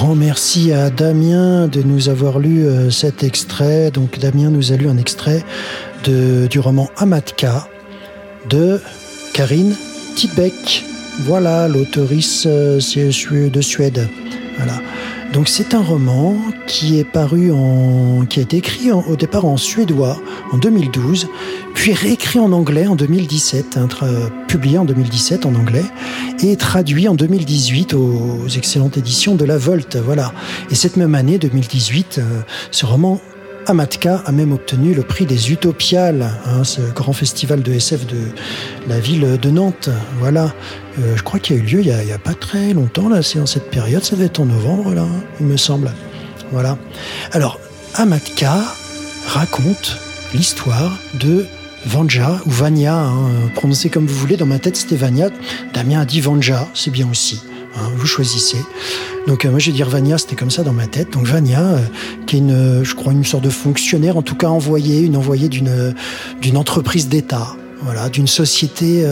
Grand merci à Damien de nous avoir lu cet extrait. Donc Damien nous a lu un extrait du roman Amatka de Karin Tidbeck. Voilà, l'auteurice de Suède. Voilà. Donc c'est un roman qui a été écrit au départ en suédois en 2012, puis réécrit en anglais en 2017, publié en 2017 en anglais, et traduit en 2018 aux excellentes éditions de La Volte. Voilà. Et cette même année, 2018, ce roman Amatka a même obtenu le prix des Utopiales, ce grand festival de SF de la ville de Nantes. Voilà. Je crois qu'il y a eu lieu il y a pas très longtemps, là, c'est en cette période, ça devait être en novembre, là, il me semble. Voilà. Alors, Amatka raconte l'histoire de Vanja, ou Vanya, prononcez comme vous voulez, dans ma tête c'était Vanya, Damien a dit Vanja, c'est bien aussi. Vous choisissez. Donc moi je vais dire Vanya, c'était comme ça dans ma tête. Donc Vanya, qui est je crois une sorte de fonctionnaire, en tout cas envoyée d'une entreprise d'État, voilà, d'une société,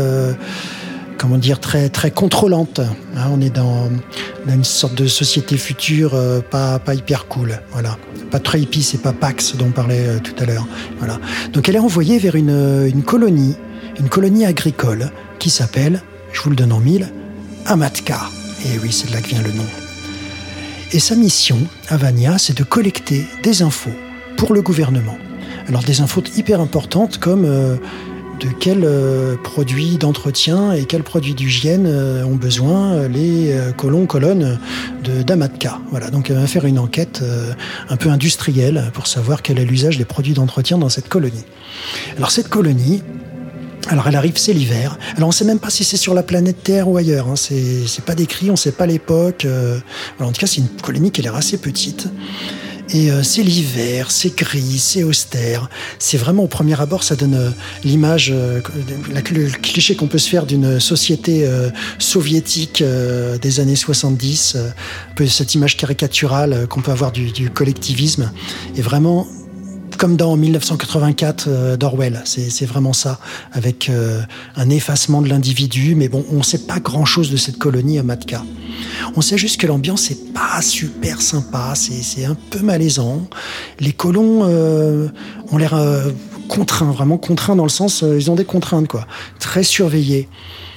très très contrôlante. On est dans une sorte de société future, pas hyper cool, voilà, pas très hippie, c'est pas Pax dont on parlait tout à l'heure, voilà. Donc elle est envoyée vers une colonie agricole qui s'appelle, je vous le donne en mille, Amatka. Et oui, c'est de là que vient le nom. Et sa mission, à Vanya, c'est de collecter des infos pour le gouvernement. Alors des infos hyper importantes comme de quels produits d'entretien et quels produits d'hygiène ont besoin les colonnes d'Amatka. Voilà, donc elle va faire une enquête un peu industrielle pour savoir quel est l'usage des produits d'entretien dans cette colonie. Alors cette colonie, elle arrive, c'est l'hiver. Alors on ne sait même pas si c'est sur la planète Terre ou ailleurs. C'est pas décrit, on ne sait pas l'époque. En tout cas, c'est une colonie qui a l'air assez petite. Et c'est l'hiver, c'est gris, c'est austère. C'est vraiment, au premier abord, ça donne l'image, le cliché qu'on peut se faire d'une société soviétique des années 70. Un peu cette image caricaturale qu'on peut avoir du collectivisme. Et vraiment, comme dans 1984 d'Orwell, c'est vraiment ça, avec un effacement de l'individu, mais bon, on ne sait pas grand-chose de cette colonie Amatka. On sait juste que l'ambiance n'est pas super sympa, c'est un peu malaisant. Les colons ont l'air contraints, vraiment contraints dans le sens, ils ont des contraintes, quoi, très surveillés.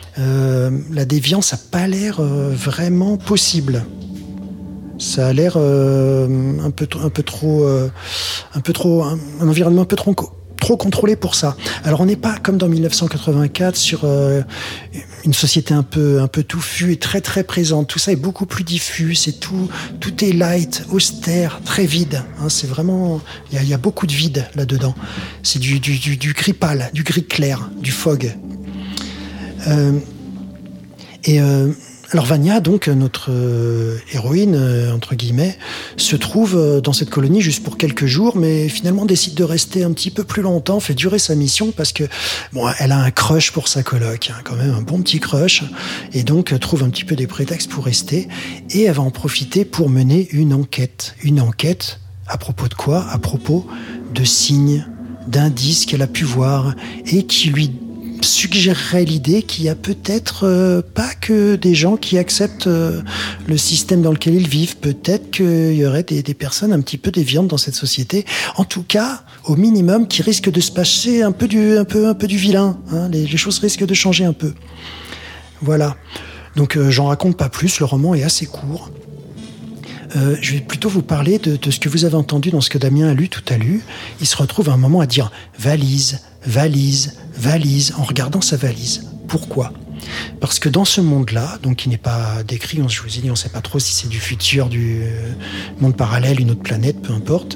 La déviance n'a pas l'air vraiment possible. Ça a l'air un environnement un peu trop contrôlé pour ça. Alors on n'est pas comme dans 1984 sur une société un peu touffue et très très présente. Tout ça est beaucoup plus diffus. Tout est light, austère, très vide. C'est vraiment, il y a beaucoup de vide là-dedans. C'est du gris pâle, du gris clair, du fog. Alors Vanya, donc notre héroïne, entre guillemets, se trouve dans cette colonie juste pour quelques jours, mais finalement décide de rester un petit peu plus longtemps, fait durer sa mission parce que elle a un crush pour sa coloc, quand même un bon petit crush, et donc trouve un petit peu des prétextes pour rester, et elle va en profiter pour mener une enquête. Une enquête à propos de quoi ? À propos de signes, d'indices qu'elle a pu voir et qui lui suggérerait l'idée qu'il y a peut-être pas que des gens qui acceptent le système dans lequel ils vivent. Peut-être qu'il y aurait des personnes un petit peu déviantes dans cette société. En tout cas, au minimum, qui risquent de se passer un peu du vilain. Les choses risquent de changer un peu. Voilà. Donc, j'en raconte pas plus. Le roman est assez court. Je vais plutôt vous parler de ce que vous avez entendu dans ce que Damien a lu tout à l'heure. Il se retrouve à un moment à dire « valise, valise, valise » en regardant sa valise. Pourquoi ? Parce que dans ce monde-là, donc qui n'est pas décrit, je vous ai dit, on ne sait pas trop si c'est du futur, du monde parallèle, une autre planète, peu importe.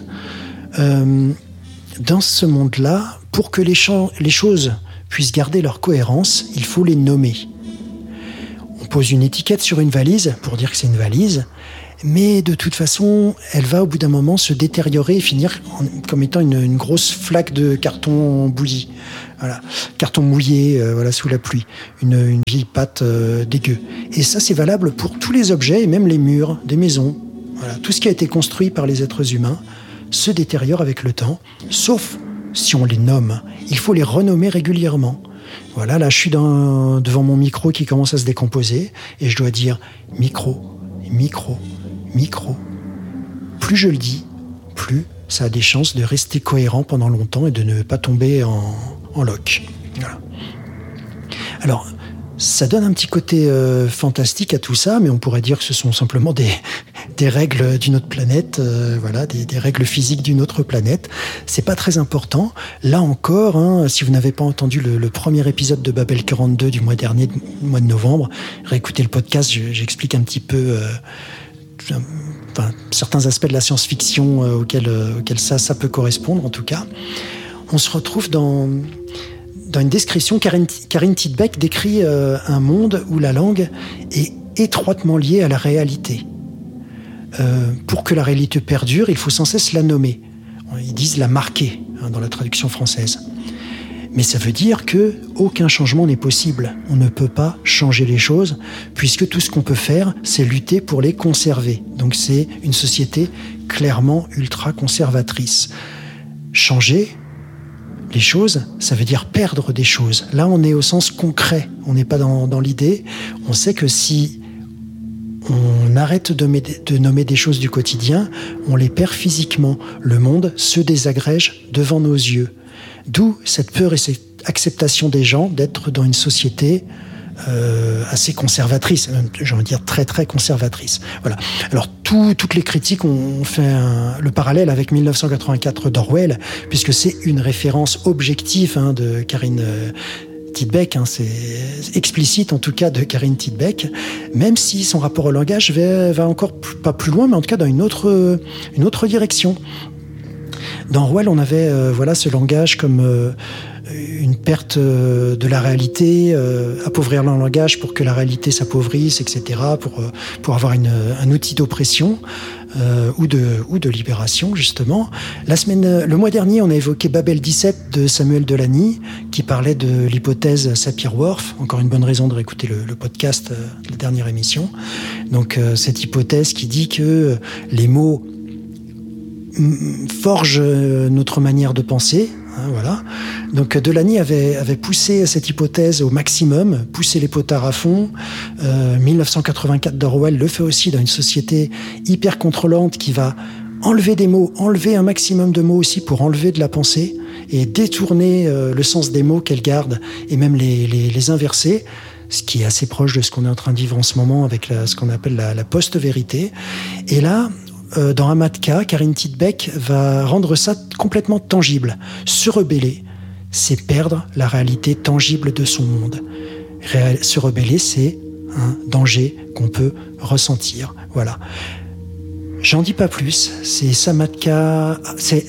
Dans ce monde-là, pour que les choses puissent garder leur cohérence, il faut les nommer. On pose une étiquette sur une valise pour dire que c'est une valise, mais de toute façon, elle va au bout d'un moment se détériorer et finir comme étant une grosse flaque de carton bouilli. Voilà, carton mouillé, sous la pluie, une vieille pâte dégueu. Et ça, c'est valable pour tous les objets et même les murs des maisons. Voilà, tout ce qui a été construit par les êtres humains se détériore avec le temps, sauf si on les nomme. Il faut les renommer régulièrement. Voilà, là, je suis devant mon micro qui commence à se décomposer et je dois dire micro, micro, micro. Plus je le dis, plus ça a des chances de rester cohérent pendant longtemps et de ne pas tomber en lock. Voilà. Alors, ça donne un petit côté fantastique à tout ça, mais on pourrait dire que ce sont simplement des règles d'une autre planète, voilà, des règles physiques d'une autre planète. C'est pas très important. Là encore, hein, si vous n'avez pas entendu le premier épisode de Babel 42 du mois dernier, du mois de novembre, réécoutez le podcast, j'explique un petit peu certains aspects de la science-fiction auxquels ça peut correspondre, en tout cas. On se retrouve dans une description. Karin Tidbeck décrit un monde où la langue est étroitement liée à la réalité. Pour que la réalité perdure, il faut sans cesse la nommer. Ils disent la marquer, hein, dans la traduction française. Mais ça veut dire qu'aucun changement n'est possible. On ne peut pas changer les choses, puisque tout ce qu'on peut faire, c'est lutter pour les conserver. Donc c'est une société clairement ultra-conservatrice. Changer les choses, ça veut dire perdre des choses. Là, on est au sens concret. On n'est pas dans l'idée. On sait que si on arrête de nommer des choses du quotidien, on les perd physiquement. Le monde se désagrège devant nos yeux. D'où cette peur et cette acceptation des gens d'être dans une société assez conservatrice, j'ai envie de dire très très conservatrice. Voilà. Alors toutes les critiques ont fait le parallèle avec 1984 d'Orwell, puisque c'est une référence objective, hein, de Karin Tidbeck, hein, c'est explicite en tout cas de Karin Tidbeck, même si son rapport au langage va encore pas plus loin, mais en tout cas dans une autre direction. Dans Orwell, on avait ce langage comme une perte de la réalité, appauvrir le langage pour que la réalité s'appauvrisse, etc., pour avoir un outil d'oppression ou de libération, justement. Le mois dernier, on a évoqué Babel 17 de Samuel Delany, qui parlait de l'hypothèse Sapir-Whorf. Encore une bonne raison de réécouter le podcast de la dernière émission. Donc, cette hypothèse qui dit que les mots forge notre manière de penser, hein, voilà. Donc Delany avait poussé cette hypothèse au maximum, poussé les potards à fond. 1984 d'Orwell le fait aussi dans une société hyper contrôlante qui va enlever des mots, enlever un maximum de mots aussi pour enlever de la pensée et détourner le sens des mots qu'elle garde et même les inverser. Ce qui est assez proche de ce qu'on est en train de vivre en ce moment avec ce qu'on appelle la post-vérité. Et là, dans Amatka, Karin Tidbeck va rendre ça complètement tangible. Se rebeller, c'est perdre la réalité tangible de son monde. Se rebeller, c'est un danger qu'on peut ressentir. Voilà. J'en dis pas plus. C'est Amatka,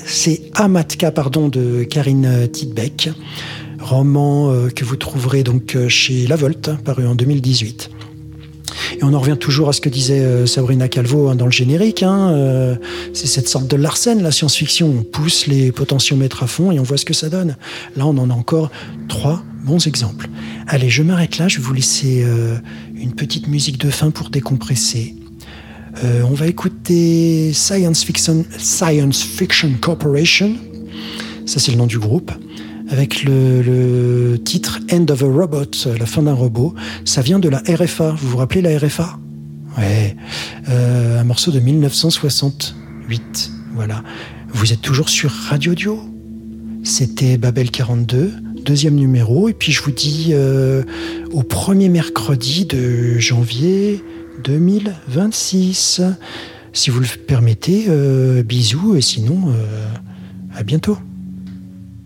de Karin Tidbeck, roman que vous trouverez donc chez La Volte, paru en 2018. Et on en revient toujours à ce que disait Sabrina Calvo, hein, dans le générique. C'est cette sorte de Larsen, la science-fiction. On pousse les potentiomètres à fond et on voit ce que ça donne. Là, on en a encore 3 bons exemples. Allez, je m'arrête là. Je vais vous laisser une petite musique de fin pour décompresser. On va écouter Science Fiction Corporation. Ça, c'est le nom du groupe. Avec le titre End of a Robot, la fin d'un robot. Ça vient de la RFA. Vous vous rappelez la RFA ? Ouais. Un morceau de 1968. Voilà. Vous êtes toujours sur Radio Dio. C'était Babel 42, 2e numéro. Et puis je vous dis au premier mercredi de janvier 2026. Si vous le permettez, bisous. Et sinon, à bientôt.